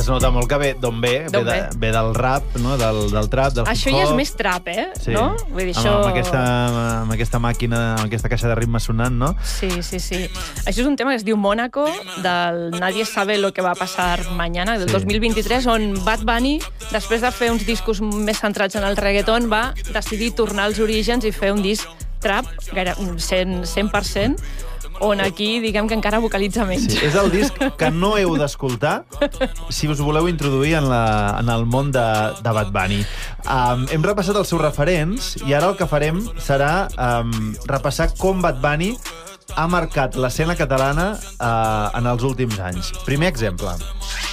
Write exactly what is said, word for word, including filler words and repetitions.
nota molt que ve d'on ve, ve, de, ve del rap, no? del, del trap, del hip-hop. Això ja és més trap, eh? Sí. No? Vull dir, amb, això... amb, aquesta, amb aquesta màquina, amb aquesta caixa de ritme sonant, no? Sí, sí, sí. Això és un tema que es diu Mónaco, del Nadie sabe lo que va passar mañana, del sí. dos mil vint-i-tres, on Bad Bunny, després de fer uns discos més centrats en el reggaeton, va decidir tornar als orígens i fer un disc trap, gaire, cent, cent per cent, on aquí, diguem que encara vocalitza menys. Sí, és el disc que no heu d'escoltar si us voleu introduir en, la, en el món de, de Bad Bunny. Um, hem repassat els seus referents i ara el que farem serà um, repassar com Bad Bunny ha marcat l'escena catalana uh, en els últims anys. Primer exemple.